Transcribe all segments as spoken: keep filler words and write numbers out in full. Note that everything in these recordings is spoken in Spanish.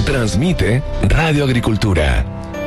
Transmite Radio Agricultura.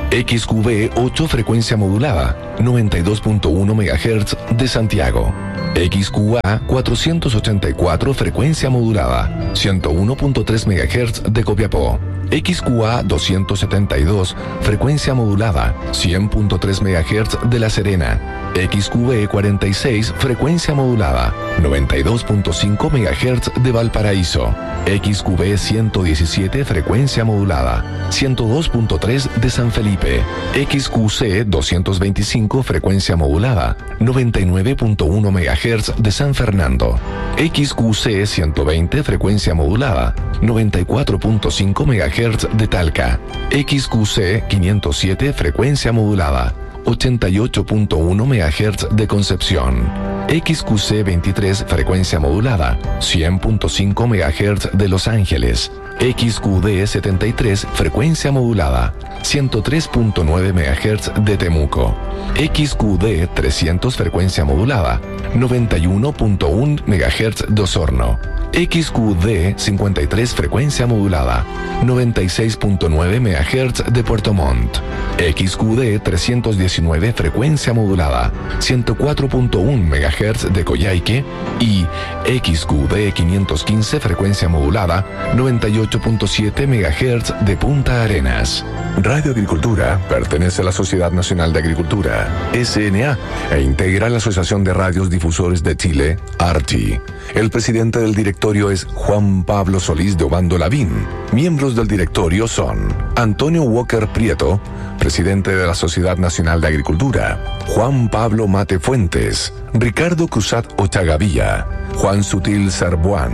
X Q V ocho frecuencia modulada, noventa y dos punto uno megahertz de Santiago. X Q A cuatrocientos ochenta y cuatro frecuencia modulada, ciento uno punto tres megahertz de Copiapó. X Q A doscientos setenta y dos frecuencia modulada, cien punto tres megahertz de La Serena. X Q V cuarenta y seis frecuencia modulada, noventa y dos punto cinco megahertz de Valparaíso. X Q V ciento diecisiete frecuencia modulada, ciento dos punto tres de San Felipe. X Q C doscientos veinticinco frecuencia modulada, noventa y nueve punto uno megahertz de San Fernando. X Q C ciento veinte frecuencia modulada, noventa y cuatro punto cinco megahertz de Talca. X Q C quinientos siete frecuencia modulada, ochenta y ocho punto uno megahertz de Concepción. X Q C veintitrés frecuencia modulada, cien punto cinco megahertz de Los Ángeles. X Q D setenta y tres frecuencia modulada, ciento tres punto nueve megahertz de Temuco. X Q D trescientos frecuencia modulada, noventa y uno punto uno megahertz de Osorno. X Q D cincuenta y tres frecuencia modulada, noventa y seis punto nueve megahertz de Puerto Montt. X Q D trescientos diecinueve frecuencia modulada, ciento cuatro punto uno megahertz de Coyhaique. Y X Q D quinientos quince frecuencia modulada, noventa y ocho punto siete megahertz de Punta Arenas. Radio Agricultura pertenece a la Sociedad Nacional de Agricultura, S N A, e integra la Asociación de Radios Difusores de Chile, A R T I. El presidente del directorio es Juan Pablo Solís de Obando Lavín. Miembros del directorio son Antonio Walker Prieto, presidente de la Sociedad Nacional de Agricultura; Juan Pablo Mate Fuentes; Ricardo Cruzat Ochagavía; Juan Sutil Sarbuán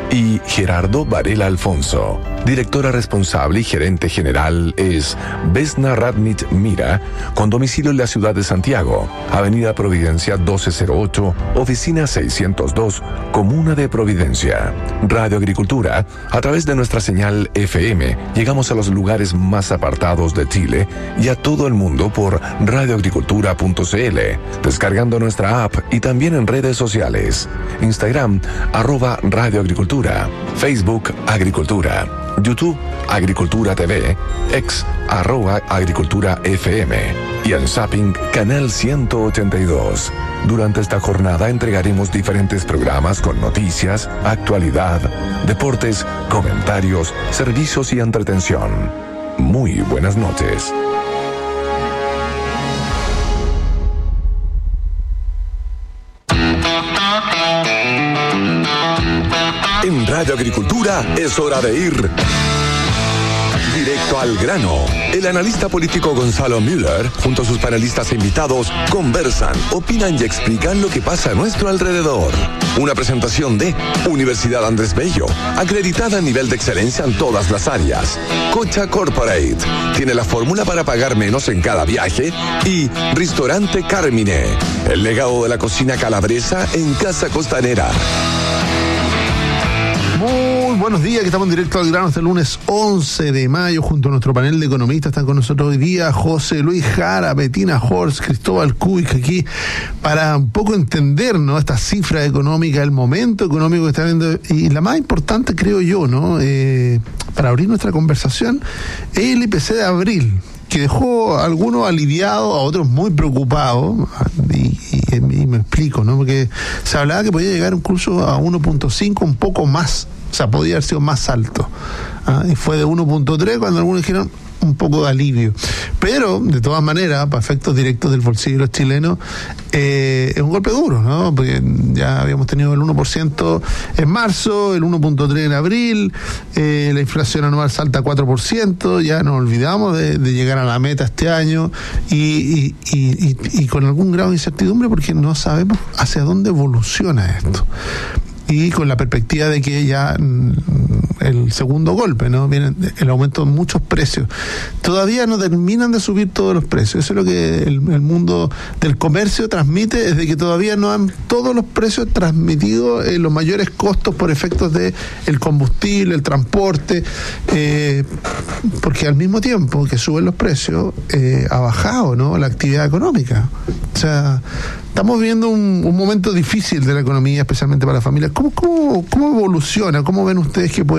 y Gerardo Varela Alfonso. Directora responsable y gerente general es Vesna Radnich Mira, con domicilio en la ciudad de Santiago, Avenida Providencia doce cero ocho, oficina seiscientos dos, Comuna de Providencia. Radio Agricultura, a través de nuestra señal F M, llegamos a los lugares más apartados de Chile y a todo el mundo por radioagricultura punto c l, descargando nuestra app y también en redes sociales. Instagram, arroba Radio Agricultura; Facebook, Agricultura; YouTube, Agricultura T V; X, arroba Agricultura F M; y en Zapping, Canal ciento ochenta y dos. Durante esta jornada entregaremos diferentes programas con noticias, actualidad, deportes, comentarios, servicios y entretención. Muy buenas noches. En Radio Agricultura es hora de ir directo al grano. El analista político Gonzalo Müller, junto a sus panelistas e invitados, conversan, opinan y explican lo que pasa a nuestro alrededor. Una presentación de Universidad Andrés Bello, acreditada a nivel de excelencia en todas las áreas. Cocha Corporate, tiene la fórmula para pagar menos en cada viaje. Y Restaurante Carmine, el legado de la cocina calabresa en Casa Costanera. Muy buenos días, que estamos en directo al grano este lunes once de mayo junto a nuestro panel de economistas. Están con nosotros hoy día José Luis Jara, Bettina Horst, Cristóbal Kubik, aquí para un poco entender, ¿no?, esta cifra económica, el momento económico que está viendo, y la más importante, creo yo, ¿no?, eh, para abrir nuestra conversación, es el I P C de abril, que dejó a algunos aliviados, a otros muy preocupados, y, y, y me explico, ¿no? Porque se hablaba que podía llegar incluso a uno punto cinco, un poco más, o sea, podía haber sido más alto, ¿ah? Y fue de uno punto tres cuando algunos dijeron un poco de alivio. Pero, de todas maneras, para efectos directos del bolsillo de los chilenos, eh, es un golpe duro, ¿no? Porque ya habíamos tenido el uno por ciento en marzo, el uno punto tres en abril, eh, la inflación anual salta a cuatro por ciento, ya nos olvidamos de, de llegar a la meta este año, y, y, y, y, y con algún grado de incertidumbre porque no sabemos hacia dónde evoluciona esto. Y con la perspectiva de que ya el segundo golpe, ¿no?, viene el aumento de muchos precios. Todavía no terminan de subir todos los precios. Eso es lo que el, el mundo del comercio transmite, es de que todavía no han todos los precios transmitido eh, los mayores costos por efectos de el combustible, el transporte, eh, porque al mismo tiempo que suben los precios, eh, ha bajado, ¿no?, la actividad económica. O sea, estamos viviendo un, un momento difícil de la economía, especialmente para las familias. ¿Cómo, cómo, cómo evoluciona? ¿Cómo ven ustedes que puede evolucionar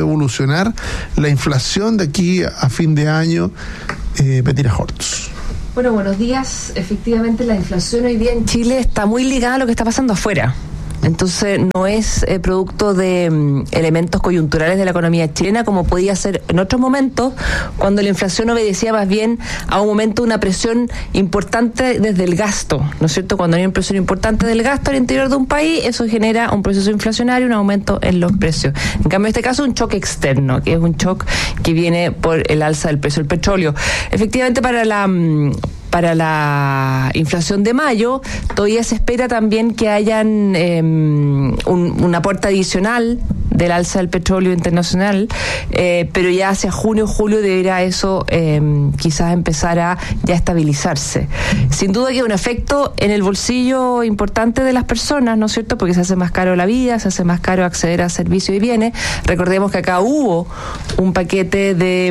evolucionar la inflación de aquí a fin de año? Eh, Bettina Hortz. Bueno, buenos días. Efectivamente, la inflación hoy día en Chile está muy ligada a lo que está pasando afuera. Entonces no es eh, producto de um, elementos coyunturales de la economía chilena como podía ser en otros momentos, cuando la inflación obedecía más bien a un momento, una presión importante desde el gasto, ¿no es cierto? Cuando hay una presión importante del gasto al interior de un país, eso genera un proceso inflacionario, un aumento en los precios. En cambio, en este caso, un choque externo, que es un shock que viene por el alza del precio del petróleo. Efectivamente, para la... Um, Para la inflación de mayo, todavía se espera también que hayan eh, un, un aporte adicional del alza del petróleo internacional, eh, pero ya hacia junio, julio deberá eso eh, quizás empezar a ya estabilizarse. Sin duda que hay un efecto en el bolsillo importante de las personas, ¿no es cierto? Porque se hace más caro la vida, se hace más caro acceder a servicios y bienes. Recordemos que acá hubo un paquete de,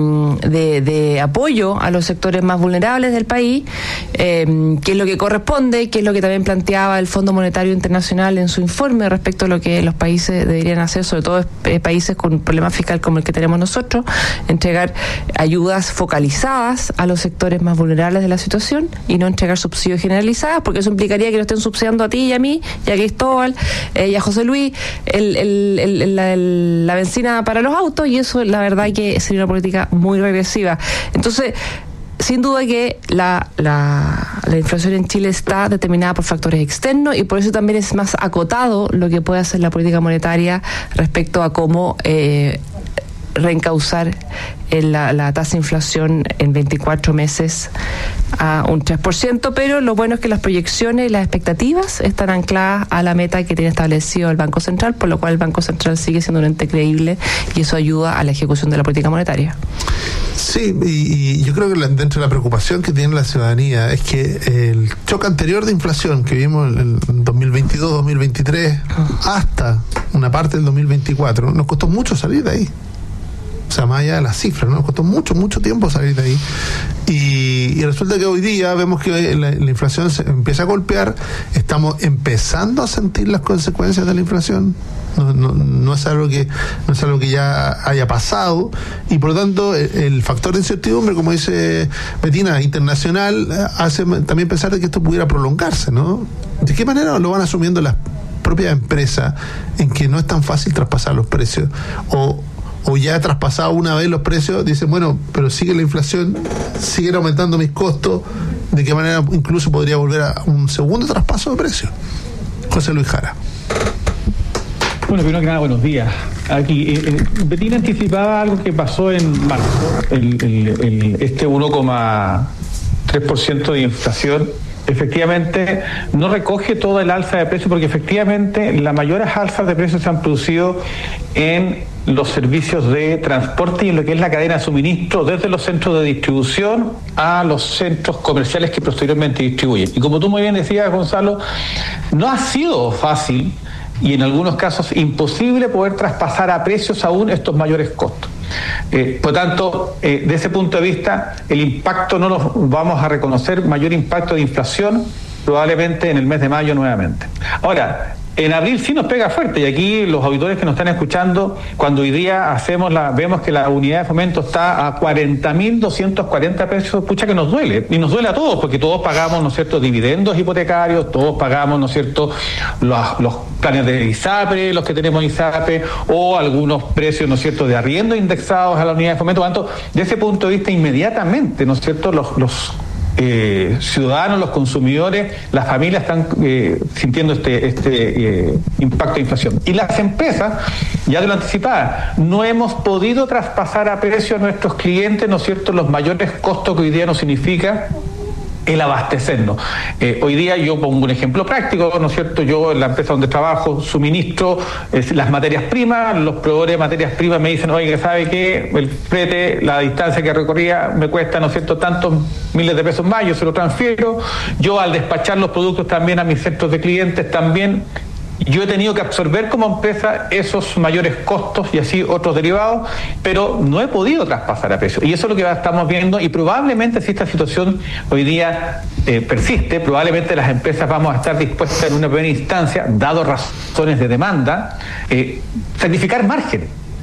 de, de apoyo a los sectores más vulnerables del país, eh, que es lo que corresponde, que es lo que también planteaba el Fondo Monetario Internacional en su informe respecto a lo que los países deberían hacer, sobre todo eh, países con un problema fiscal como el que tenemos nosotros, entregar ayudas focalizadas a los sectores más vulnerables de la situación y no entregar subsidios generalizados, porque eso implicaría que lo estén subsidiando a ti y a mí, y a Cristóbal, eh, y a José Luis, el, el, el, la, el, la benzina para los autos, y eso la verdad que sería una política muy regresiva. Entonces, sin duda que la, la, la inflación en Chile está determinada por factores externos y por eso también es más acotado lo que puede hacer la política monetaria respecto a cómo eh, reencauzar en la, la tasa de inflación en veinticuatro meses a un tres por ciento, pero lo bueno es que las proyecciones y las expectativas están ancladas a la meta que tiene establecido el Banco Central, por lo cual el Banco Central sigue siendo un ente creíble y eso ayuda a la ejecución de la política monetaria. Sí, y, y yo creo que la, dentro de la preocupación que tiene la ciudadanía es que el choque anterior de inflación que vimos en dos mil veintidós, dos mil veintitrés, hasta una parte del dos mil veinticuatro, nos costó mucho salir de ahí. O sea, más allá de las cifras, ¿no? Nos costó mucho, mucho tiempo salir de ahí. Y, y resulta que hoy día vemos que la, la inflación se empieza a golpear, estamos empezando a sentir las consecuencias de la inflación. No, no, no es algo que no es algo que ya haya pasado, y por lo tanto el, el factor de incertidumbre, como dice Bettina, internacional, hace también pensar de que esto pudiera prolongarse, ¿no? ¿De qué manera lo van asumiendo las propias empresas en que no es tan fácil traspasar los precios? O o ya traspasado una vez los precios, dicen, bueno, pero sigue la inflación, siguen aumentando mis costos, ¿de qué manera incluso podría volver a un segundo traspaso de precios? José Luis Jara. Bueno, primero que nada, buenos días. Aquí, eh, Bettina anticipaba algo que pasó en marzo, el, el, el, este uno coma tres por ciento de inflación. Efectivamente, no recoge toda el alza de precios, porque efectivamente las mayores alzas de precios se han producido en los servicios de transporte y en lo que es la cadena de suministro, desde los centros de distribución a los centros comerciales que posteriormente distribuyen. Y como tú muy bien decías, Gonzalo, no ha sido fácil y en algunos casos imposible poder traspasar a precios aún estos mayores costos. Eh, por tanto, eh, de ese punto de vista, el impacto no lo vamos a reconocer, mayor impacto de inflación probablemente en el mes de mayo nuevamente. Ahora, en abril sí nos pega fuerte, y aquí los auditores que nos están escuchando, cuando hoy día hacemos la, vemos que la unidad de fomento está a cuarenta mil doscientos cuarenta pesos, pucha que nos duele, y nos duele a todos, porque todos pagamos, ¿no es cierto?, dividendos hipotecarios, todos pagamos, ¿no es cierto?, los, los planes de ISAPRE, los que tenemos ISAPRE, o algunos precios, ¿no es cierto?, de arriendo indexados a la unidad de fomento. Por tanto, de ese punto de vista, inmediatamente, ¿no es cierto?, los, los Eh, ciudadanos, los consumidores, las familias están eh, sintiendo este, este eh, impacto de inflación. Y las empresas, ya te lo anticipaba, no hemos podido traspasar a precio a nuestros clientes, ¿no es cierto?, los mayores costos que hoy día nos significa el abastecernos. Eh, hoy día yo pongo un ejemplo práctico, ¿no es cierto? Yo en la empresa donde trabajo suministro eh, las materias primas, los proveedores de materias primas me dicen, oye, ¿sabe qué? El flete, la distancia que recorría me cuesta, ¿no es cierto?, tantos miles de pesos más, yo se lo transfiero. Yo al despachar los productos también a mis centros de clientes también, yo he tenido que absorber como empresa esos mayores costos y así otros derivados, pero no he podido traspasar a precio. Y eso es lo que estamos viendo, y probablemente si esta situación hoy día eh, persiste, probablemente las empresas vamos a estar dispuestas en una primera instancia, dado razones de demanda, eh, sacrificar margen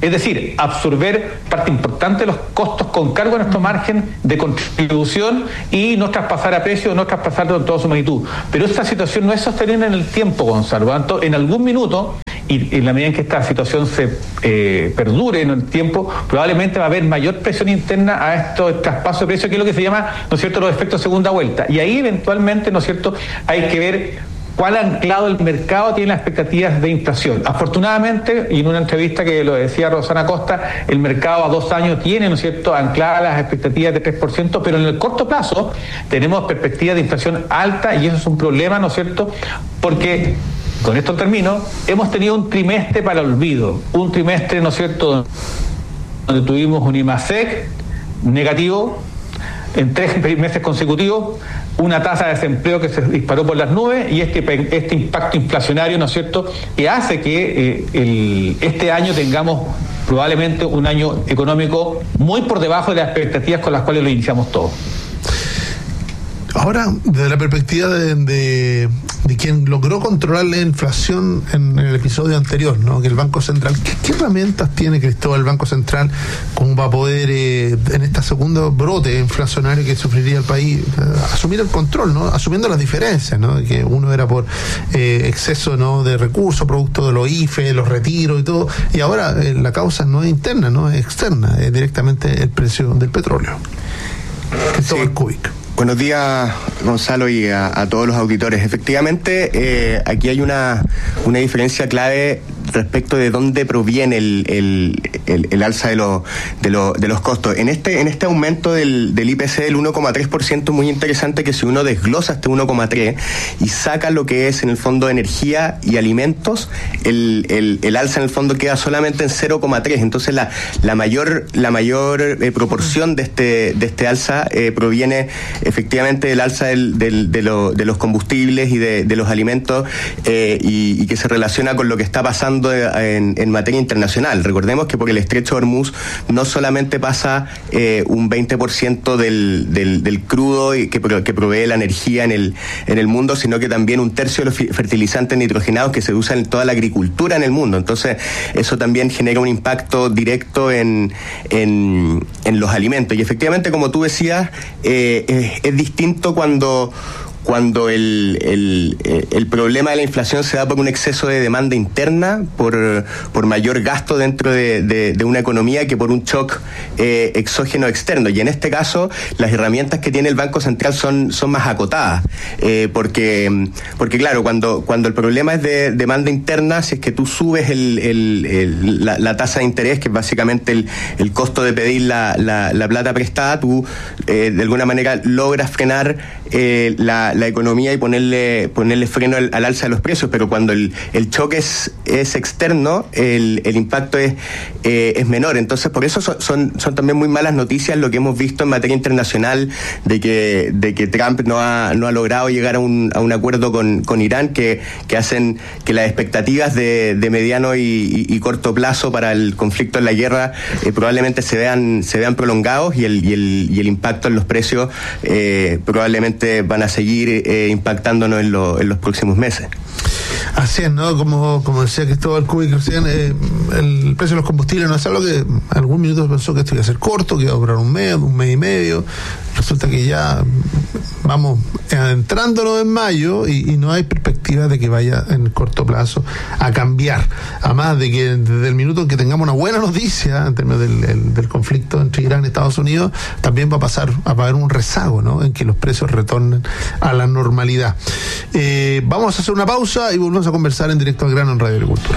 Es decir, absorber parte importante de los costos con cargo a nuestro margen de contribución y no traspasar a precio, no traspasarlo en toda su magnitud. Pero esta situación no es sostenible en el tiempo, Gonzalo. Por lo tanto, en algún minuto, y en la medida en que esta situación se eh, perdure en el tiempo, probablemente va a haber mayor presión interna a estos traspasos de precios, que es lo que se llama, ¿no es cierto?, los efectos de segunda vuelta. Y ahí eventualmente, ¿no es cierto?, hay que ver cuál anclado el mercado tiene las expectativas de inflación. Afortunadamente, y en una entrevista que lo decía Rosana Costa, el mercado a dos años tiene, ¿no es cierto?, ancladas las expectativas de tres por ciento, pero en el corto plazo tenemos perspectivas de inflación alta y eso es un problema, ¿no es cierto?, porque, con esto termino, hemos tenido un trimestre para el olvido, un trimestre, ¿no es cierto?, donde tuvimos un IMASEC negativo en tres meses consecutivos, una tasa de desempleo que se disparó por las nubes y este, este impacto inflacionario, ¿no es cierto?, que hace que eh, el, este año tengamos probablemente un año económico muy por debajo de las expectativas con las cuales lo iniciamos todos. Ahora, desde la perspectiva de, de, de quien logró controlar la inflación en, en el episodio anterior, ¿no?, que el Banco Central, ¿qué, qué herramientas tiene Cristóbal el Banco Central como para poder, eh, en este segundo brote inflacionario que sufriría el país, eh, asumir el control, ¿no?, asumiendo las diferencias, ¿no?, que uno era por eh, exceso, ¿no?, de recursos, producto de los I F E, los retiros y todo, y ahora eh, la causa no es interna, no es externa, es directamente el precio del petróleo. Cristóbal Sí. Kubik. Buenos días, Gonzalo, y a, a todos los auditores. Efectivamente, eh, aquí hay una, una diferencia clave respecto de dónde proviene el, el, el, el alza de, lo, de, lo, de los costos. En este, en este aumento del, del I P C del uno coma tres por ciento, muy interesante que si uno desglosa este uno coma tres y saca lo que es en el fondo energía y alimentos, el, el, el alza en el fondo queda solamente en cero coma tres. Entonces la, la mayor, la mayor eh, proporción de este, de este alza eh, proviene efectivamente del alza del, del, de, lo, de los combustibles y de, de los alimentos eh, y, y que se relaciona con lo que está pasando en, en materia internacional. Recordemos que por el estrecho de Hormuz no solamente pasa eh, un veinte por ciento del, del, del crudo y que, que provee la energía en el, en el mundo, sino que también un tercio de los fertilizantes nitrogenados que se usan en toda la agricultura en el mundo. Entonces eso también genera un impacto directo en, en, en los alimentos. Y efectivamente, como tú decías, eh, es, es distinto cuando cuando el, el, el problema de la inflación se da por un exceso de demanda interna, por, por mayor gasto dentro de, de, de una economía que por un shock eh, exógeno externo. Y en este caso, las herramientas que tiene el Banco Central son, son más acotadas, eh, porque, porque claro, cuando, cuando el problema es de demanda interna, si es que tú subes el, el, el, la, la tasa de interés, que es básicamente el, el costo de pedir la, la, la plata prestada, tú eh, de alguna manera logras frenar eh, la la economía y ponerle ponerle freno al, al alza de los precios, pero cuando el, el choque es, es externo, el, el impacto es, eh, es menor. Entonces, por eso son, son, son también muy malas noticias lo que hemos visto en materia internacional de que, de que Trump no ha, no ha logrado llegar a un, a un acuerdo con, con Irán, que, que hacen que las expectativas de, de mediano y, y, y corto plazo para el conflicto en la guerra eh, probablemente se vean, se vean prolongados y el, y el, y el impacto en los precios eh, probablemente van a seguir Eh, impactándonos en, lo, en los próximos meses. Así es, ¿no? Como, como decía Cristóbal Kubik recién, eh, el precio de los combustibles no es algo que algún minuto pensó que esto iba a ser corto, que iba a durar un mes, un mes y medio. Resulta que ya vamos adentrándonos en mayo y, y no hay perspectiva de que vaya en el corto plazo a cambiar. Además de que desde el minuto en que tengamos una buena noticia en términos del, del, del conflicto entre Irán y Estados Unidos, también va a pasar a haber un rezago, ¿no?, en que los precios retornen a la normalidad. Eh, vamos a hacer una pausa y volvemos a conversar en Directo al Grano en Radio Agricultura.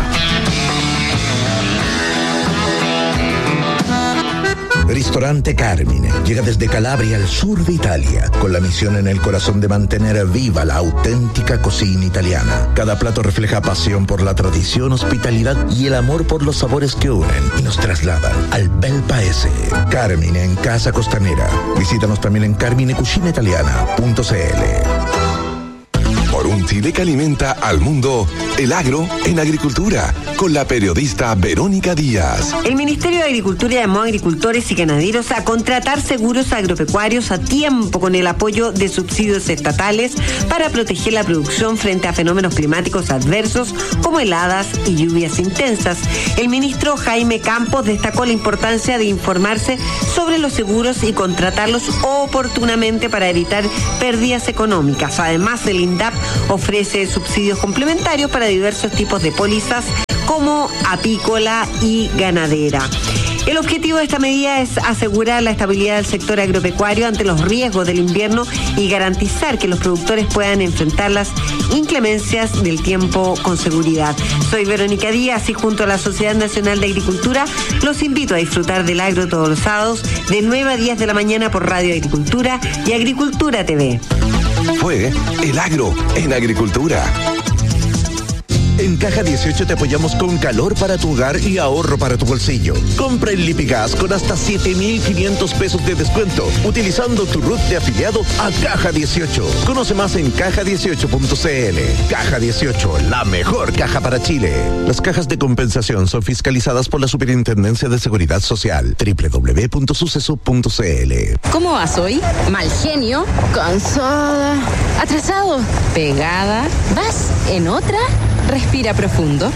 Ristorante Carmine llega desde Calabria al sur de Italia, con la misión en el corazón de mantener viva la auténtica cocina italiana. Cada plato refleja pasión por la tradición, hospitalidad y el amor por los sabores que unen y nos trasladan al bel paese. Carmine en Casa Costanera. Visítanos también en carmine cucina italiana punto c l. Por un Chile que alimenta al mundo, el agro en agricultura, con la periodista Verónica Díaz. El Ministerio de Agricultura llamó a agricultores y ganaderos a contratar seguros agropecuarios a tiempo con el apoyo de subsidios estatales para proteger la producción frente a fenómenos climáticos adversos como heladas y lluvias intensas. El ministro Jaime Campos destacó la importancia de informarse sobre los seguros y contratarlos oportunamente para evitar pérdidas económicas. Además, el INDAP ofrece subsidios complementarios para diversos tipos de pólizas como apícola y ganadera. El objetivo de esta medida es asegurar la estabilidad del sector agropecuario ante los riesgos del invierno y garantizar que los productores puedan enfrentar las inclemencias del tiempo con seguridad. Soy Verónica Díaz y junto a la Sociedad Nacional de Agricultura los invito a disfrutar del agro todos los sábados de nueve a diez de la mañana por Radio Agricultura y Agricultura T V. Fue El Agro en Agricultura. En Caja dieciocho te apoyamos con calor para tu hogar y ahorro para tu bolsillo. Compra el Lipigas con hasta siete mil quinientos pesos de descuento, utilizando tu R U T de afiliado a Caja dieciocho. Conoce más en caja dieciocho punto c l. Caja dieciocho, la mejor caja para Chile. Las cajas de compensación son fiscalizadas por la Superintendencia de Seguridad Social. doble u doble u doble u punto suceso punto c l. ¿Cómo vas hoy? ¿Mal genio? ¿Cansada? ¿Atrasado? ¿Pegada? ¿Vas en otra? Respira profundo.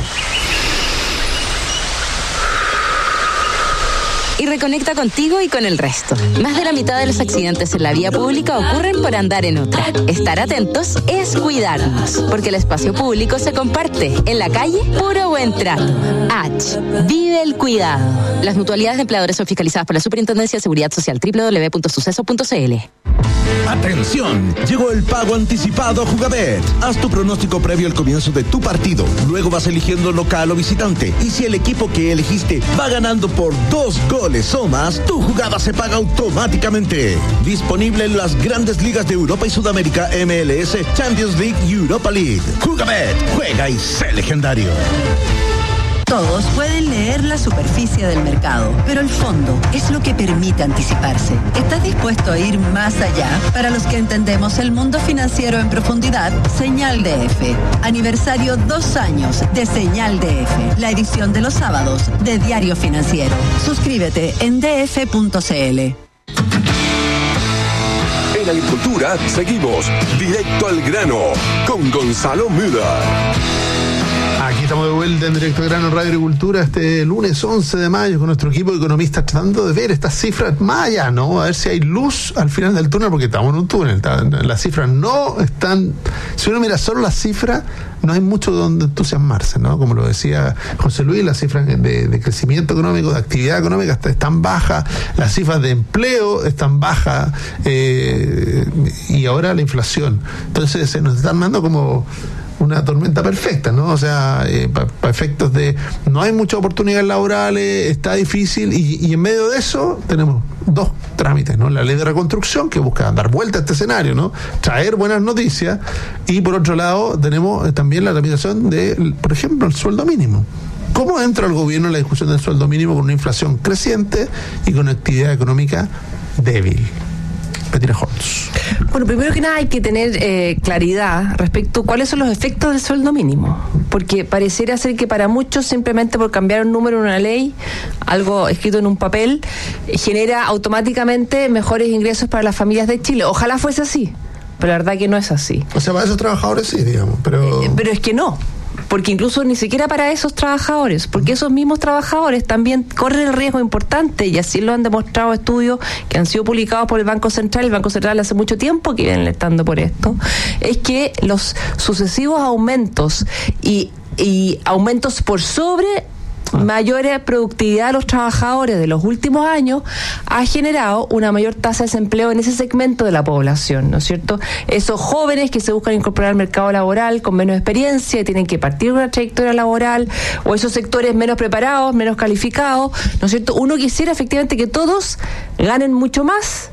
Y reconecta contigo y con el resto. Más de la mitad de los accidentes en la vía pública ocurren por andar en otra. Estar atentos es cuidarnos, porque el espacio público se comparte. En la calle, puro buen trato. H. Vive el cuidado. Las mutualidades de empleadores son fiscalizadas por la Superintendencia de Seguridad Social. doble u doble u doble u punto suceso punto c l. ¡Atención! Llegó el pago anticipado Jugabet. Haz tu pronóstico previo al comienzo de tu partido. Luego vas eligiendo local o visitante. Y si el equipo que elegiste va ganando por dos goles o más, tu jugada se paga automáticamente. Disponible en las grandes ligas de Europa y Sudamérica, M L S, Champions League y Europa League. Jugabet, juega y sé legendario. Todos pueden leer la superficie del mercado, pero el fondo es lo que permite anticiparse. ¿Estás dispuesto a ir más allá? Para los que entendemos el mundo financiero en profundidad, Señal D F. Aniversario dos años de Señal D F, la edición de los sábados de Diario Financiero. Suscríbete en d f punto c l. En Agricultura seguimos directo al grano con Gonzalo Müller. Aquí estamos de vuelta en Directo Grano Radio Agricultura este lunes once de mayo con nuestro equipo de economistas tratando de ver estas cifras más allá, ¿no? A ver si hay luz al final del túnel, porque estamos en un túnel. Las cifras no están... Si uno mira solo las cifras, no hay mucho donde entusiasmarse, ¿no? Como lo decía José Luis, las cifras de, de crecimiento económico, de actividad económica están bajas, las cifras de empleo están bajas, eh, y ahora la inflación. Entonces se nos están dando como una tormenta perfecta, ¿no? O sea, eh, para pa efectos de no hay muchas oportunidades laborales, está difícil, y, y en medio de eso tenemos dos trámites, ¿no? La ley de reconstrucción, que busca dar vuelta a este escenario, ¿no? Traer buenas noticias, y por otro lado tenemos eh, también la tramitación de, por ejemplo, el sueldo mínimo. ¿Cómo entra el gobierno en la discusión del sueldo mínimo con una inflación creciente y con una actividad económica débil? Bettina Holtz. Bueno, primero que nada hay que tener eh, claridad respecto a cuáles son los efectos del sueldo mínimo, porque pareciera ser que para muchos simplemente por cambiar un número en una ley, algo escrito en un papel, genera automáticamente mejores ingresos para las familias de Chile. Ojalá fuese así, pero la verdad que no es así. O sea, para esos trabajadores sí, digamos, pero... Eh, pero es que no. Porque incluso ni siquiera para esos trabajadores, porque esos mismos trabajadores también corren el riesgo importante, y así lo han demostrado estudios que han sido publicados por el Banco Central. El Banco Central hace mucho tiempo que viene alertando por esto, es que los sucesivos aumentos y, y aumentos por sobre mayor productividad de los trabajadores de los últimos años ha generado una mayor tasa de desempleo en ese segmento de la población, ¿no es cierto? Esos jóvenes que se buscan incorporar al mercado laboral con menos experiencia y tienen que partir una trayectoria laboral, o esos sectores menos preparados, menos calificados, ¿no es cierto? Uno quisiera efectivamente que todos ganen mucho más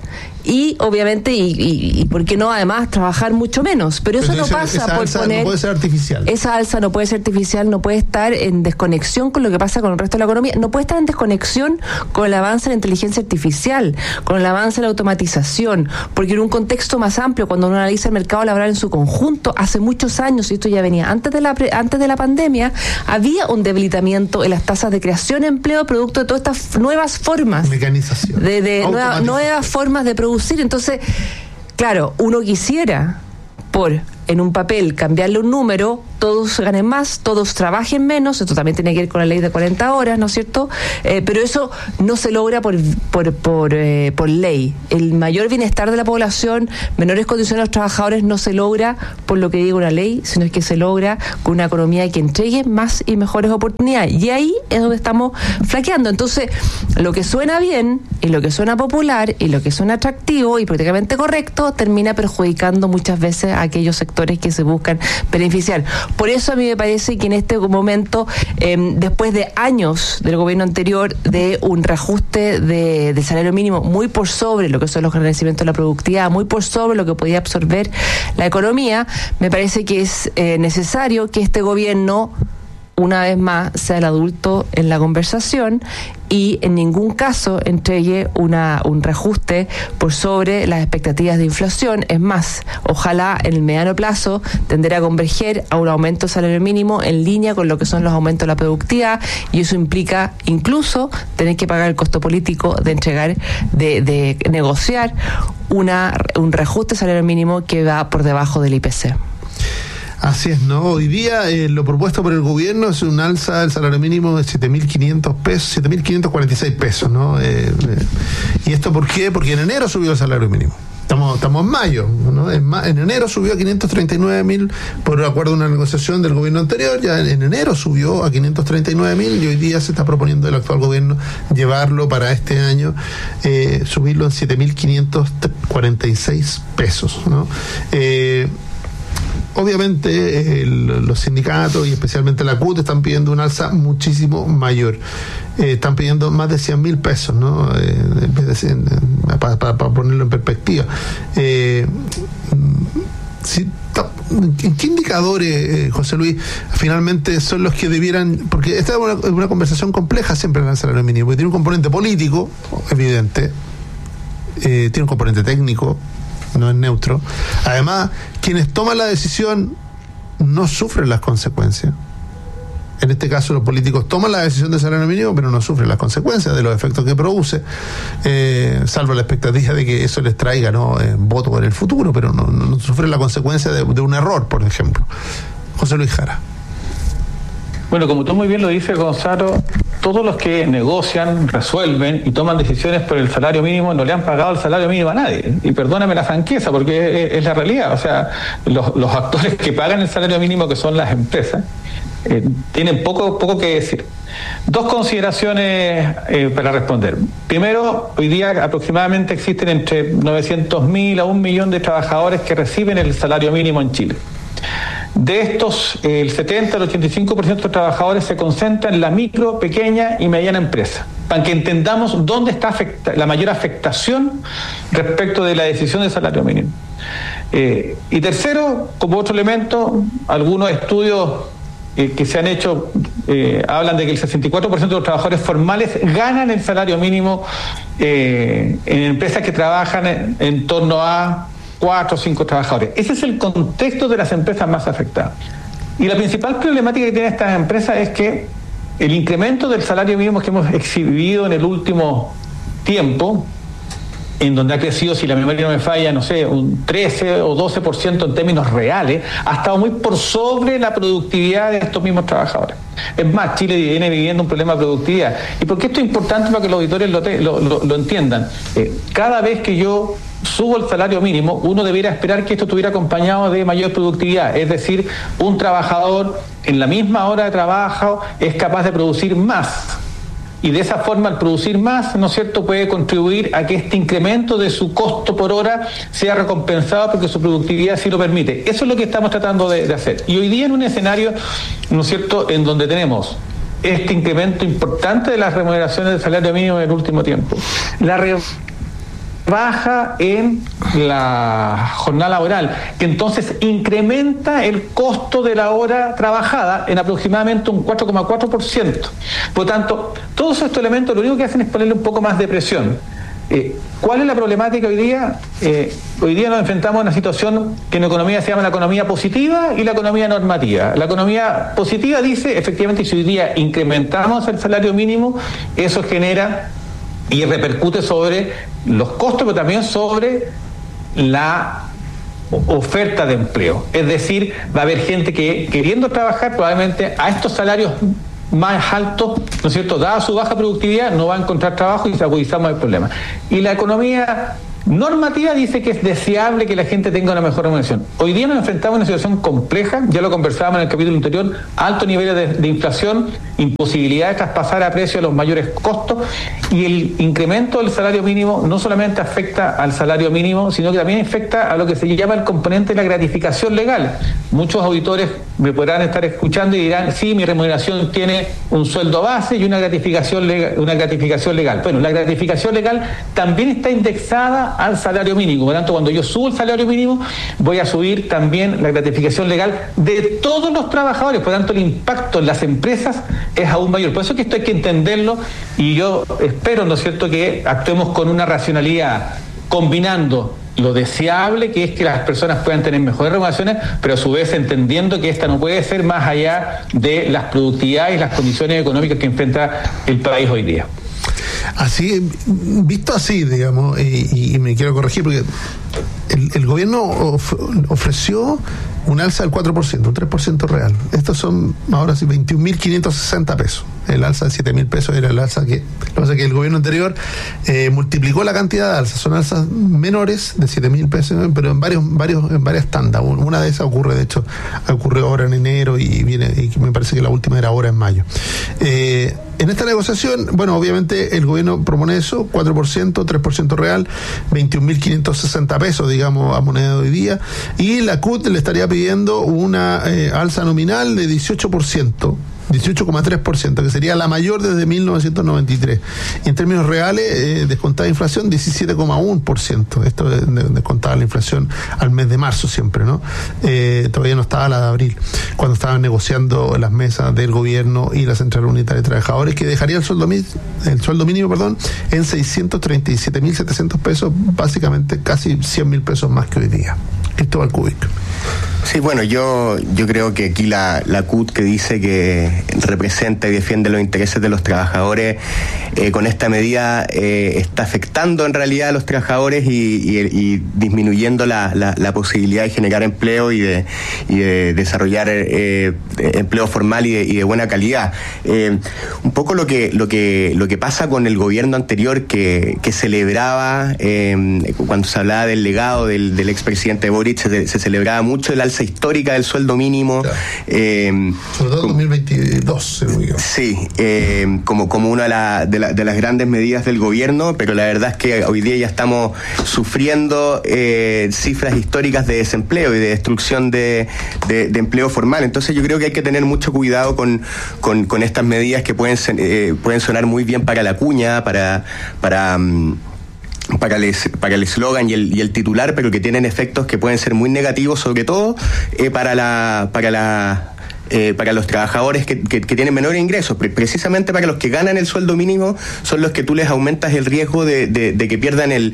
y obviamente, y, y, y por qué no, además, trabajar mucho menos. Pero eso Pero no pasa esa por alza poner... no puede ser artificial. Esa alza no puede ser artificial, no puede estar en desconexión con lo que pasa con el resto de la economía, no puede estar en desconexión con el avance de la inteligencia artificial, con el avance de la automatización, porque en un contexto más amplio, cuando uno analiza el mercado laboral en su conjunto, hace muchos años, y esto ya venía antes de la pre, antes de la pandemia, había un debilitamiento en las tasas de creación de empleo producto de todas estas nuevas formas. Mecanización. De, de nueva, nuevas formas de producir. Entonces, claro, uno quisiera, por en un papel cambiarle un número, todos ganen más, todos trabajen menos, esto también tiene que ver con la ley de cuarenta horas, ¿no es cierto? Eh, pero eso no se logra por por por, eh, por ley. El mayor bienestar de la población, menores condiciones de los trabajadores, no se logra por lo que diga una ley, sino es que se logra con una economía que entregue más y mejores oportunidades. Y ahí es donde estamos flaqueando. Entonces, lo que suena bien, y lo que suena popular, y lo que suena atractivo y prácticamente correcto, termina perjudicando muchas veces a aquellos sectores que se buscan beneficiar. Por eso a mí me parece que en este momento, eh, después de años del gobierno anterior de un reajuste de, de salario mínimo muy por sobre lo que son los crecimientos de la productividad, muy por sobre lo que podía absorber la economía, me parece que es eh, necesario que este gobierno, una vez más, sea el adulto en la conversación y en ningún caso entregue una, un reajuste por sobre las expectativas de inflación. Es más, ojalá en el mediano plazo tenderá a converger a un aumento del salario mínimo en línea con lo que son los aumentos de la productividad, y eso implica incluso tener que pagar el costo político de entregar, de, de negociar una, un reajuste del salario mínimo que va por debajo del I P C. Así es, ¿no? Hoy día eh, lo propuesto por el gobierno es un alza del salario mínimo de siete mil quinientos pesos, siete mil quinientos cuarenta y seis pesos, ¿no? Eh, eh, ¿Y esto por qué? Porque en enero subió el salario mínimo. Estamos, estamos en mayo, ¿no? En, ma- en enero subió a quinientos treinta y nueve mil por acuerdo de una negociación del gobierno anterior. Ya en, en enero subió a quinientos treinta y nueve mil y hoy día se está proponiendo el actual gobierno llevarlo para este año, eh, subirlo en siete mil quinientos cuarenta y seis pesos, ¿no? Eh, Obviamente el, los sindicatos y especialmente la C U T están pidiendo un alza muchísimo mayor. Eh, están pidiendo más de cien mil pesos, ¿no? Eh, en vez de cien, eh, para, para, para ponerlo en perspectiva. Eh, si, ¿En qué indicadores, eh, José Luis, finalmente son los que debieran? Porque esta es una, una conversación compleja siempre en el salario mínimo, porque tiene un componente político, evidente, eh, tiene un componente técnico, no es neutro. Además, quienes toman la decisión no sufren las consecuencias. En este caso, los políticos toman la decisión de salario mínimo, pero no sufren las consecuencias de los efectos que produce, eh, salvo la expectativa de que eso les traiga, ¿no?, eh, votos en el futuro, pero no, no, no sufren la consecuencia de, de un error, por ejemplo. José Luis Jara. Bueno, como tú muy bien lo dices, Gonzalo, todos los que negocian, resuelven y toman decisiones por el salario mínimo no le han pagado el salario mínimo a nadie. Y perdóname la franqueza, porque es, es la realidad. O sea, los, los actores que pagan el salario mínimo, que son las empresas, eh, tienen poco, poco que decir. Dos consideraciones eh, para responder. Primero, hoy día aproximadamente existen entre novecientos mil a un millón de trabajadores que reciben el salario mínimo en Chile. De estos, el setenta al ochenta y cinco por ciento de trabajadores se concentran en la micro, pequeña y mediana empresa, para que entendamos dónde está afecta, la mayor afectación respecto de la decisión del salario mínimo. Eh, y tercero, como otro elemento, algunos estudios eh, que se han hecho eh, hablan de que el sesenta y cuatro por ciento de los trabajadores formales ganan el salario mínimo eh, en empresas que trabajan en, en torno a cuatro o cinco trabajadores. Ese es el contexto de las empresas más afectadas. Y la principal problemática que tienen estas empresas es que el incremento del salario mínimo que hemos exhibido en el último tiempo, en donde ha crecido, si la memoria no me falla, no sé, un trece o doce por ciento en términos reales, ha estado muy por sobre la productividad de estos mismos trabajadores. Es más, Chile viene viviendo un problema de productividad. ¿Y por qué esto es importante para que los auditores lo, te, lo, lo, lo entiendan? Eh, cada vez que yo subo el salario mínimo, uno debiera esperar que esto estuviera acompañado de mayor productividad, es decir, un trabajador en la misma hora de trabajo es capaz de producir más, y de esa forma, al producir más, ¿no es cierto?, puede contribuir a que este incremento de su costo por hora sea recompensado porque su productividad sí lo permite. Eso es lo que estamos tratando de, de hacer. Y hoy día en un escenario, ¿no es cierto?, en donde tenemos este incremento importante de las remuneraciones del salario mínimo en el último tiempo, la re baja en la jornada laboral, que entonces incrementa el costo de la hora trabajada en aproximadamente un cuatro coma cuatro por ciento. Por lo tanto, todos estos elementos lo único que hacen es ponerle un poco más de presión. Eh, ¿Cuál es la problemática hoy día? Eh, hoy día nos enfrentamos a una situación que en economía se llama la economía positiva y la economía normativa. La economía positiva dice, efectivamente, si hoy día incrementamos el salario mínimo, eso genera y repercute sobre los costos, pero también sobre la oferta de empleo. Es decir, va a haber gente que, queriendo trabajar, probablemente a estos salarios más altos, ¿no es cierto?, dada su baja productividad, no va a encontrar trabajo y se agudizamos el problema. Y la economía normativa dice que es deseable que la gente tenga una mejor remuneración. Hoy día nos enfrentamos a una situación compleja, ya lo conversábamos en el capítulo anterior, altos niveles de, de inflación, imposibilidad de traspasar a precio los mayores costos, y el incremento del salario mínimo no solamente afecta al salario mínimo, sino que también afecta a lo que se llama el componente de la gratificación legal. Muchos auditores me podrán estar escuchando y dirán, sí, mi remuneración tiene un sueldo base y una gratificación legal, una gratificación legal. Bueno, la gratificación legal también está indexada al salario mínimo. Por lo tanto, cuando yo subo el salario mínimo, voy a subir también la gratificación legal de todos los trabajadores. Por lo tanto, el impacto en las empresas es aún mayor. Por eso es que esto hay que entenderlo, y yo espero, ¿no es cierto?, que actuemos con una racionalidad, combinando lo deseable que es que las personas puedan tener mejores remuneraciones, pero a su vez entendiendo que esta no puede ser más allá de las productividades y las condiciones económicas que enfrenta el país hoy día. Así, visto así, digamos, y, y me quiero corregir porque el, el gobierno of, ofreció un alza del cuatro por ciento, un tres por ciento real. Estos son ahora sí veintiún mil quinientos sesenta pesos. El alza de siete mil pesos era el alza que, lo que pasa es que el gobierno anterior eh, multiplicó la cantidad de alzas. Son alzas menores de siete mil pesos, pero en varios, varios, en varias tandas. Una de esas ocurre, de hecho, ocurrió ahora en enero y viene, y me parece que la última era ahora en mayo. Eh, En esta negociación, bueno, obviamente el gobierno propone eso, cuatro por ciento, tres por ciento real, veintiún mil quinientos sesenta pesos, digamos, a moneda de hoy día, y la C U T le estaría pidiendo una eh, alza nominal de dieciocho por ciento. dieciocho coma tres por ciento, que sería la mayor desde mil novecientos noventa y tres. Y en términos reales, eh, descontada inflación, diecisiete coma uno por ciento. Esto es de, descontada la inflación al mes de marzo siempre, ¿no? Eh, todavía no estaba la de abril, cuando estaban negociando las mesas del gobierno y la Central Unitaria de Trabajadores, que dejaría el sueldo, el sueldo mínimo perdón, en seiscientos treinta y siete mil setecientos pesos, básicamente casi cien mil pesos más que hoy día. Cristóbal Kubik. Sí, bueno, yo yo creo que aquí la, la C U T, que dice que representa y defiende los intereses de los trabajadores, eh, con esta medida eh, está afectando en realidad a los trabajadores y, y, y disminuyendo la, la, la posibilidad de generar empleo y de, y de desarrollar eh, empleo formal y de, y de buena calidad. Eh, un poco lo que lo que lo que pasa con el gobierno anterior, que, que celebraba, eh, cuando se hablaba del legado del, del expresidente Boric, se, se celebraba mucho el alza histórica del sueldo mínimo. Claro. Eh, Sobre todo en dos mil veintidós, se lo digo. Sí, eh, como, como una de, la, de, la, de las grandes medidas del gobierno, pero la verdad es que hoy día ya estamos sufriendo eh, cifras históricas de desempleo y de destrucción de, de, de empleo formal. Entonces yo creo que hay que tener mucho cuidado con, con, con estas medidas que pueden, eh, pueden sonar muy bien para la cuña, para... para um, para el para el eslogan y el y el titular, pero que tienen efectos que pueden ser muy negativos, sobre todo eh, para la para la Eh, para los trabajadores que, que, que tienen menores ingresos. Precisamente para los que ganan el sueldo mínimo son los que tú les aumentas el riesgo de, de, de que pierdan el,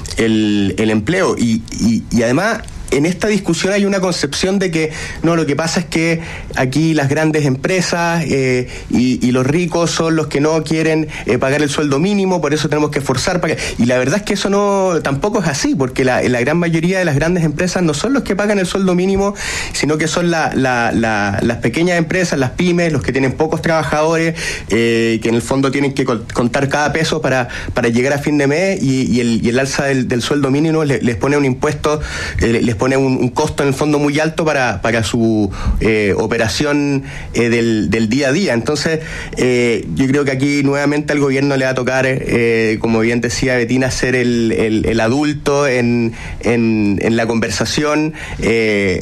el, el empleo. Y, y, y además, en esta discusión hay una concepción de que no, lo que pasa es que aquí las grandes empresas eh, y, y los ricos son los que no quieren eh, pagar el sueldo mínimo, por eso tenemos que forzar para que... Y la verdad es que eso no tampoco es así, porque la, la gran mayoría de las grandes empresas no son los que pagan el sueldo mínimo, sino que son la, la, la, las pequeñas empresas, las pymes, los que tienen pocos trabajadores, eh, que en el fondo tienen que contar cada peso para, para llegar a fin de mes, y, y, el, y el alza del, del sueldo mínimo les, les pone un impuesto, eh, les pone un, un costo en el fondo muy alto para, para su eh, operación eh, del, del día a día. Entonces, eh, yo creo que aquí nuevamente al gobierno le va a tocar, eh, como bien decía Betina, ser el, el, el adulto en, en, en la conversación. Eh,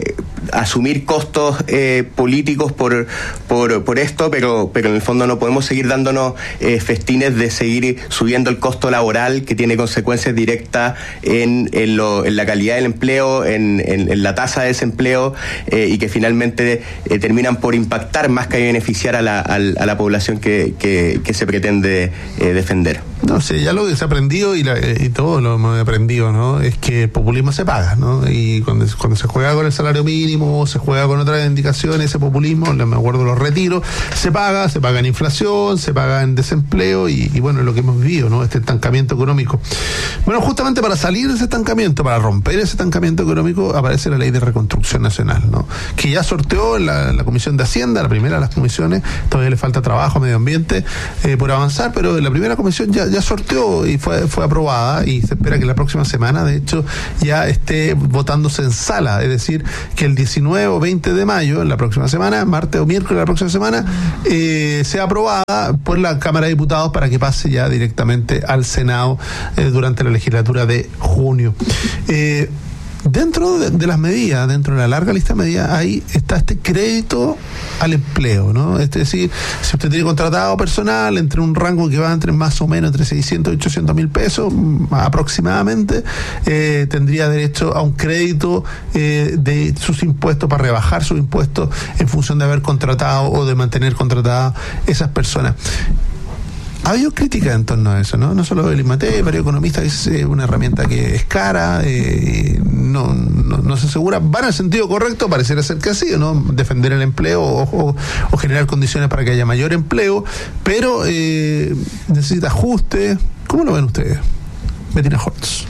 asumir costos eh, políticos por, por, por esto, pero, pero en el fondo no podemos seguir dándonos eh, festines de seguir subiendo el costo laboral, que tiene consecuencias directas en, en, lo, en la calidad del empleo, en, en, en la tasa de desempleo, eh, y que finalmente eh, terminan por impactar más que beneficiar a la, a, a la población que, que, que se pretende eh, defender. No sé, ya lo que se ha aprendido y, la, y todo lo hemos aprendido, ¿no? Es que el populismo se paga, ¿no? Y cuando, cuando se juega con el salario mínimo, se juega con otras indicaciones, ese populismo, me acuerdo de los retiros, se paga, se paga en inflación, se paga en desempleo y, y bueno, lo que hemos vivido, ¿no? Este estancamiento económico. Bueno, justamente para salir de ese estancamiento, para romper ese estancamiento económico, aparece la Ley de Reconstrucción Nacional, ¿no? Que ya sorteó en la, la Comisión de Hacienda, la primera de las comisiones, todavía le falta trabajo, medio ambiente, eh, por avanzar, pero en la primera comisión ya, ya sorteó y fue, fue aprobada y se espera que la próxima semana, de hecho, ya esté votándose en sala, es decir, que el diecinueve o veinte de mayo, en la próxima semana, martes o miércoles de la próxima semana, eh, sea aprobada por la Cámara de Diputados para que pase ya directamente al Senado eh, durante la legislatura de junio. Eh, Dentro de, de las medidas, dentro de la larga lista de medidas, ahí está este crédito al empleo, ¿no? Es decir, si usted tiene contratado personal entre un rango que va entre más o menos entre seiscientos y ochocientos mil pesos aproximadamente, eh, tendría derecho a un crédito eh, de sus impuestos para rebajar sus impuestos en función de haber contratado o de mantener contratadas esas personas. Ha habido críticas en torno a eso, ¿no? No solo el INMATE, varios economistas, es eh, una herramienta que es cara, eh, no, no, no se asegura, va en el sentido correcto, pareciera ser que así, ¿no? Defender el empleo o, o, o generar condiciones para que haya mayor empleo, pero eh, necesita ajuste. ¿Cómo lo ven ustedes? Bettina Hortz.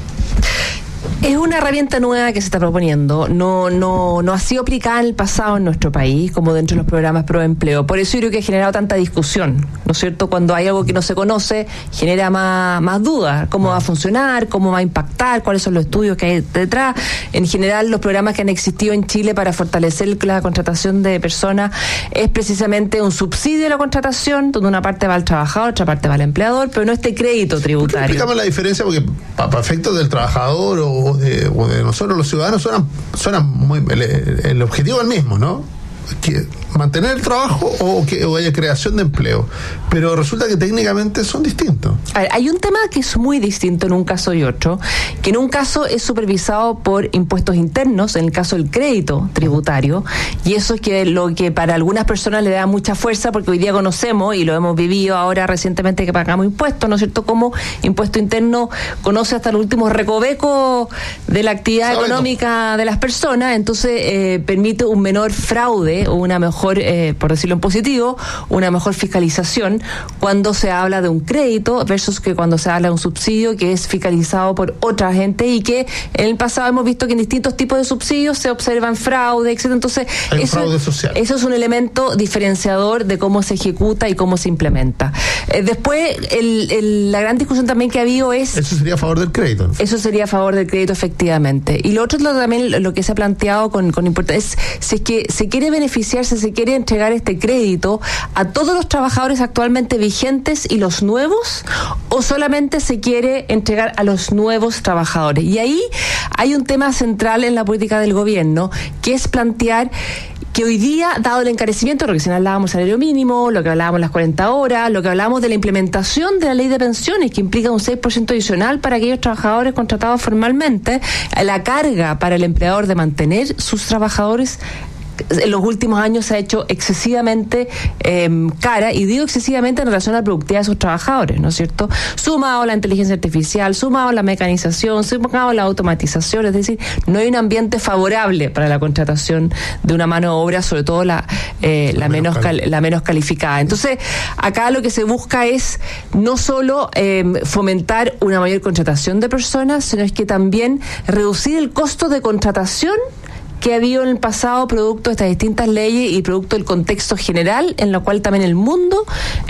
Es una herramienta nueva que se está proponiendo. No, no, no ha sido aplicada en el pasado en nuestro país, como dentro de los programas pro empleo. Por eso yo creo que ha generado tanta discusión, ¿no es cierto? Cuando hay algo que no se conoce, genera más, más dudas. ¿Cómo va a funcionar? ¿Cómo va a impactar? ¿Cuáles son los estudios que hay detrás? En general, los programas que han existido en Chile para fortalecer la contratación de personas es precisamente un subsidio a la contratación, donde una parte va al trabajador, otra parte va al empleador, pero no este crédito tributario. Explicamos la diferencia, porque para efectos del trabajador o O de, o de nosotros los ciudadanos suenan, suenan muy, el, el objetivo es el mismo, ¿no? Que mantener el trabajo o que o haya creación de empleo, pero resulta que técnicamente son distintos. A ver, hay un tema que es muy distinto en un caso y otro, que en un caso es supervisado por impuestos internos, en el caso del crédito tributario, y eso es que lo que para algunas personas le da mucha fuerza, porque hoy día conocemos y lo hemos vivido ahora recientemente que pagamos impuestos, ¿no es cierto? Como impuesto interno conoce hasta los últimos recovecos de la actividad Sabe económica no. de las personas, entonces eh, permite un menor fraude o una mejor, eh, por decirlo en positivo, una mejor fiscalización cuando se habla de un crédito versus que cuando se habla de un subsidio que es fiscalizado por otra gente y que en el pasado hemos visto que en distintos tipos de subsidios se observan fraude, etcétera. Entonces, Hay un eso, fraude social. eso es un elemento diferenciador de cómo se ejecuta y cómo se implementa. Eh, después, el, el, la gran discusión también que ha habido es... Eso sería a favor del crédito. Eso sería a favor del crédito, efectivamente. Y lo otro lo, también lo que se ha planteado con, con importancia es si es que se quiere beneficiarse, se quiere entregar este crédito a todos los trabajadores actualmente vigentes y los nuevos, o solamente se quiere entregar a los nuevos trabajadores. Y ahí hay un tema central en la política del gobierno, que es plantear que hoy día, dado el encarecimiento, lo que si no hablábamos del salario mínimo, lo que hablábamos de las cuarenta horas, lo que hablábamos de la implementación de la ley de pensiones, que implica un seis por ciento adicional para aquellos trabajadores contratados formalmente, la carga para el empleador de mantener sus trabajadores en los últimos años se ha hecho excesivamente eh, cara, y digo excesivamente en relación a la productividad de sus trabajadores, ¿no es cierto? Sumado a la inteligencia artificial, sumado a la mecanización, sumado a la automatización, es decir, no hay un ambiente favorable para la contratación de una mano de obra, sobre todo la, eh, la, la, menos, cal, la menos calificada. Entonces, acá lo que se busca es no solo eh, fomentar una mayor contratación de personas, sino es que también reducir el costo de contratación que ha habido en el pasado producto de estas distintas leyes y producto del contexto general en lo cual también el mundo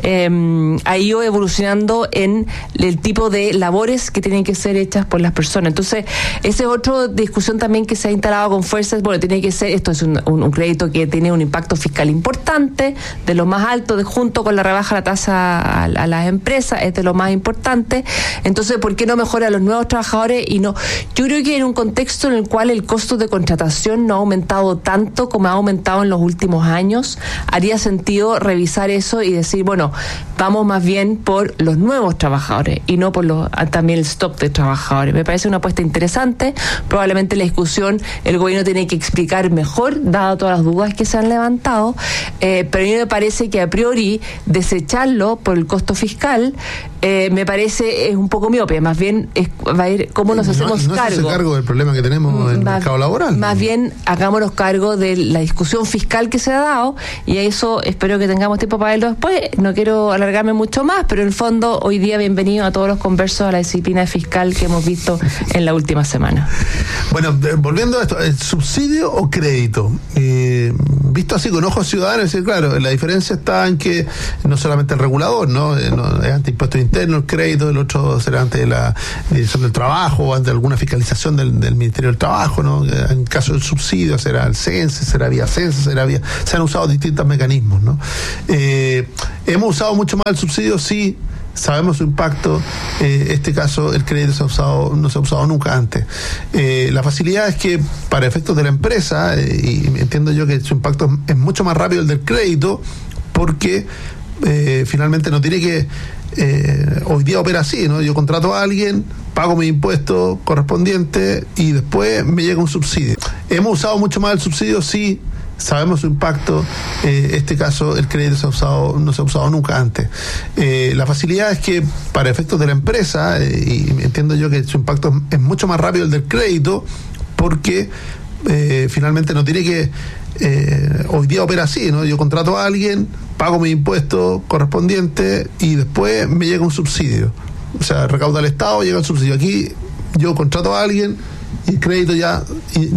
eh, ha ido evolucionando en el tipo de labores que tienen que ser hechas por las personas. Entonces, esa es otra discusión también que se ha instalado con fuerzas. Bueno, tiene que ser, esto es un, un, un crédito que tiene un impacto fiscal importante, de lo más alto, de, junto con la rebaja de la tasa a, a las empresas, es de lo más importante. Entonces, ¿por qué no mejora a los nuevos trabajadores? Y no, yo creo que en un contexto en el cual el costo de contratación inflación no ha aumentado tanto como ha aumentado en los últimos años, haría sentido revisar eso y decir, bueno, vamos más bien por los nuevos trabajadores y no por los también el stock de trabajadores. Me parece una apuesta interesante. Probablemente la discusión el gobierno tiene que explicar mejor, dado todas las dudas que se han levantado, eh, pero a mí me parece que a priori desecharlo por el costo fiscal eh, me parece es un poco miope, más bien es, va a ir cómo nos no, hacemos no cargo. Se hace cargo del problema que tenemos en el más, mercado laboral. Más ¿no? bien hagámonos cargo de la discusión fiscal que se ha dado y a eso espero que tengamos tiempo para verlo después. No quiero alargarme mucho más, pero en el fondo hoy día bienvenido a todos los conversos a la disciplina fiscal que hemos visto en la última semana. Bueno, de, volviendo a esto, ¿el subsidio o crédito? Eh, visto así con ojos ciudadanos, es decir, claro, la diferencia está en que no solamente el regulador, ¿no? Eh, no es ante impuestos internos, el crédito, el otro será ante la Dirección del Trabajo, ante alguna fiscalización del, del Ministerio del Trabajo, ¿no? En caso del subsidio será el CENSE, será vía CENSE, será vía... Se han usado distintos mecanismos, ¿no? Eh, hemos usado mucho más el subsidio, sí. Sabemos su impacto, eh, este caso el crédito se ha usado, no se ha usado nunca antes. Eh, la facilidad es que para efectos de la empresa, eh, y entiendo yo que su impacto es mucho más rápido el del crédito, porque eh, finalmente no tiene que, eh, hoy día opera así, ¿no? Yo contrato a alguien, pago mi impuesto correspondiente y después me llega un subsidio. Hemos usado mucho más el subsidio, sí. Sabemos su impacto, eh, este caso el crédito se ha usado, no se ha usado nunca antes. Eh, la facilidad es que para efectos de la empresa, eh, y entiendo yo que su impacto es mucho más rápido el del crédito, porque eh, finalmente no tiene que, eh, hoy día opera así, ¿no? Yo contrato a alguien, pago mi impuesto correspondiente y después me llega un subsidio. O sea, recauda el Estado, llega el subsidio. Aquí yo contrato a alguien y el crédito ya... Y,